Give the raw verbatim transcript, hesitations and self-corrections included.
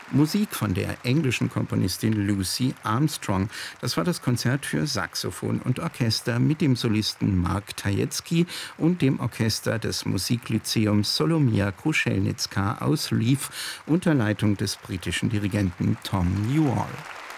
Musik von der englischen Komponistin Lucy Armstrong. Das war das Konzert für Saxophon und Orchester mit dem Solisten Mark Tajetsky und dem Orchester des Musiklyzeums Solomia Kruschelnicka aus Lviv unter Leitung des britischen Dirigenten Tom Newall.